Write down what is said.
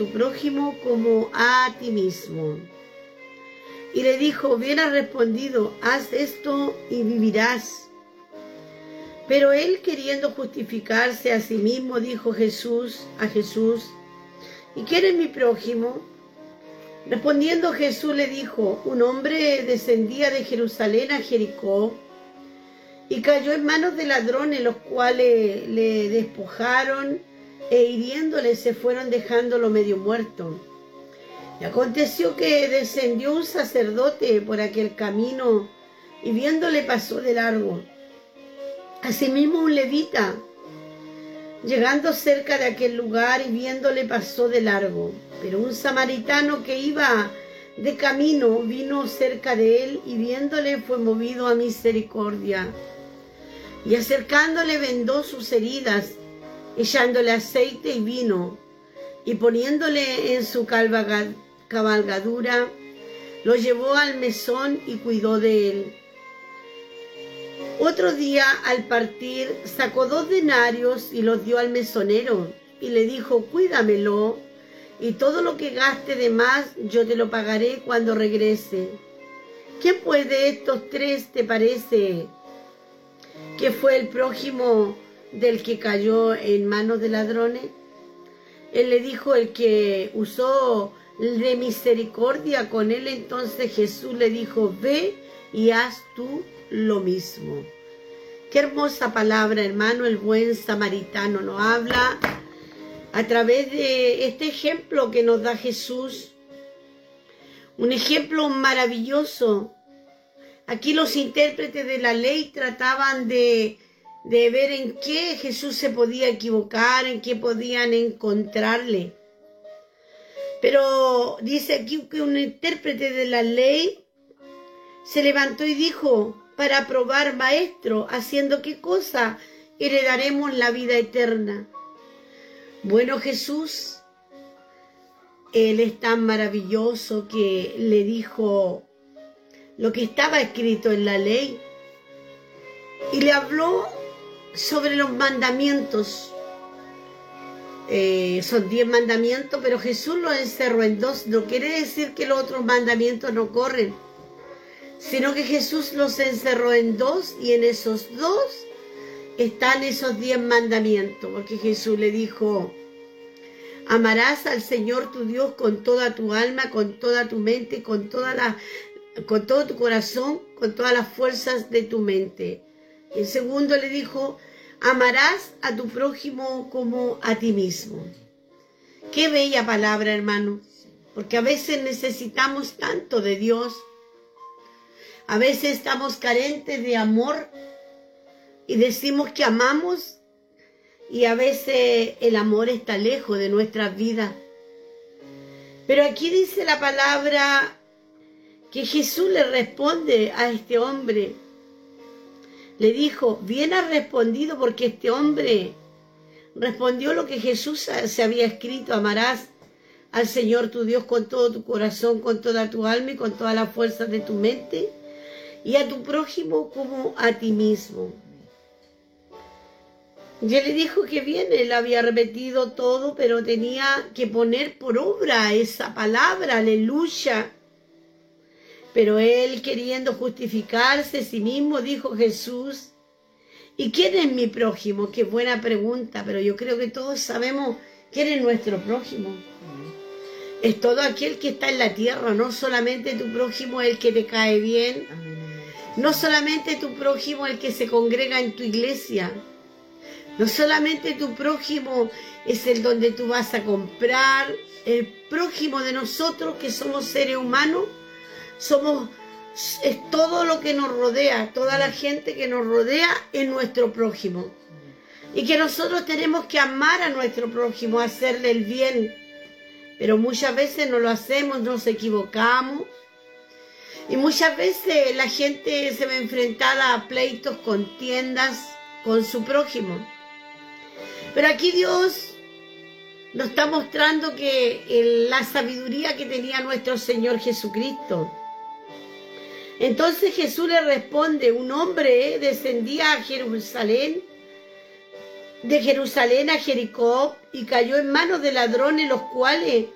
tu prójimo como a ti mismo. Y le dijo, bien has respondido, haz esto y vivirás. Pero él, queriendo justificarse a sí mismo, dijo a Jesús, ¿y quién es mi prójimo? Respondiendo Jesús le dijo, un hombre descendía de Jerusalén a Jericó y cayó en manos de ladrones, los cuales le despojaron e hiriéndole se fueron dejándolo medio muerto. Y aconteció que descendió un sacerdote por aquel camino y viéndole pasó de largo. Asimismo un levita, llegando cerca de aquel lugar y viéndole pasó de largo. Pero un samaritano que iba de camino vino cerca de él y viéndole fue movido a misericordia. Y acercándole vendó sus heridas, echándole aceite y vino, y poniéndole en su cabalgadura, lo llevó al mesón y cuidó de él. Otro día, al partir, sacó 2 denarios y los dio al mesonero, y le dijo, cuídamelo, y todo lo que gaste de más yo te lo pagaré cuando regrese. ¿Quién pues de estos 3 te parece que fue el prójimo del que cayó en manos de ladrones? Él le dijo, el que usó de misericordia con él. Entonces Jesús le dijo, ve y haz tú lo mismo. Qué hermosa palabra, hermano. El buen samaritano nos habla a través de este ejemplo que nos da Jesús. Un ejemplo maravilloso. Aquí los intérpretes de la ley trataban de ver en qué Jesús se podía equivocar, en qué podían encontrarle. Pero dice aquí que un intérprete de la ley se levantó y dijo, para probar, maestro, ¿haciendo qué cosa heredaremos la vida eterna? Bueno, Jesús, Él es tan maravilloso que le dijo lo que estaba escrito en la ley y le habló sobre los mandamientos. Son 10 mandamientos, pero Jesús los encerró en 2. No quiere decir que los otros mandamientos no corren, sino que Jesús los encerró en 2 y en esos 2 están esos 10 mandamientos, porque Jesús le dijo, amarás al Señor tu Dios con toda tu alma, con toda tu mente, con todo tu corazón, con todas las fuerzas de tu mente. El segundo le dijo, amarás a tu prójimo como a ti mismo. Qué bella palabra, hermano, porque a veces necesitamos tanto de Dios. A veces estamos carentes de amor y decimos que amamos y a veces el amor está lejos de nuestras vidas. Pero aquí dice la palabra que Jesús le responde a este hombre. Le dijo, bien has respondido, porque este hombre respondió lo que Jesús se había escrito, amarás al Señor tu Dios con todo tu corazón, con toda tu alma y con todas las fuerzas de tu mente, y a tu prójimo como a ti mismo. Y él le dijo que bien, él había repetido todo, pero tenía que poner por obra esa palabra, aleluya. Pero él, queriendo justificarse a sí mismo, dijo Jesús, ¿y quién es mi prójimo? Qué buena pregunta, pero yo creo que todos sabemos quién es nuestro prójimo. Es todo aquel que está en la tierra, no solamente tu prójimo el que te cae bien, no solamente tu prójimo el que se congrega en tu iglesia, no solamente tu prójimo es el donde tú vas a comprar, el prójimo de nosotros que somos seres humanos, es todo lo que nos rodea, toda la gente que nos rodea es nuestro prójimo. Y que nosotros tenemos que amar a nuestro prójimo, hacerle el bien. Pero muchas veces no lo hacemos, nos equivocamos. Y muchas veces la gente se ve enfrentada a pleitos, contiendas con su prójimo. Pero aquí Dios nos está mostrando que la sabiduría que tenía nuestro Señor Jesucristo. Entonces Jesús le responde, un hombre descendía a Jerusalén, de Jerusalén a Jericó, y cayó en manos de ladrones, los cuales